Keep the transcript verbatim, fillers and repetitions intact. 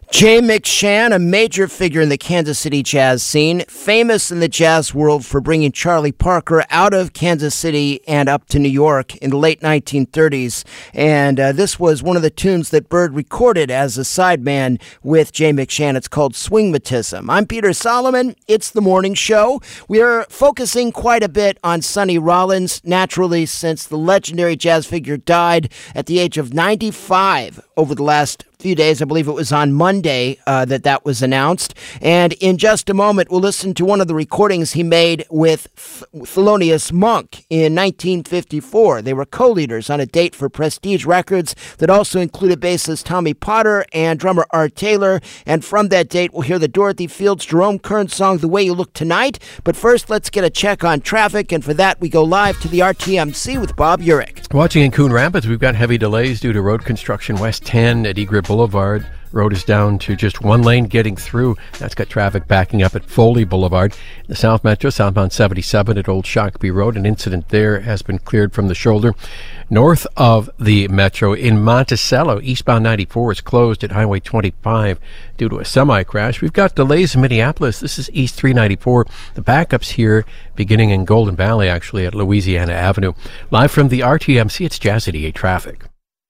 Jay McShann, a major figure in the Kansas City jazz scene, famous in the jazz world for bringing Charlie Parker out of Kansas City and up to New York in the late nineteen thirties. And uh, this was one of the tunes that Bird recorded as a sideman with Jay McShann. It's called Swingmatism. I'm Peter Solomon. It's the morning show. We are focusing quite a bit on Sonny Rollins, naturally, since the legendary jazz figure died at the age of ninety-five over the last few days. I believe it was on Monday uh, that that was announced. And in just a moment, we'll listen to one of the recordings he made with Th- Thelonious Monk in nineteen fifty-four. They were co-leaders on a date for Prestige Records that also included bassist Tommy Potter and drummer Art Taylor. And from that date, we'll hear the Dorothy Fields Jerome Kern song, The Way You Look Tonight. But first, let's get a check on traffic. And for that, we go live to the R T M C with Bob Urich. Watching in Coon Rapids, we've got heavy delays due to road construction west ten at Egret Boulevard. Road is down to just one lane getting through. That's got traffic backing up at Foley Boulevard. The South Metro, southbound seventy-seven at Old Shakopee Road. An incident there has been cleared from the shoulder. North of the Metro in Monticello, eastbound ninety-four is closed at Highway twenty-five due to a semi-crash. We've got delays in Minneapolis. This is East three ninety-four. The backups here beginning in Golden Valley, actually, at Louisiana Avenue. Live from the R T M C, it's Jazz eighty-eight Traffic.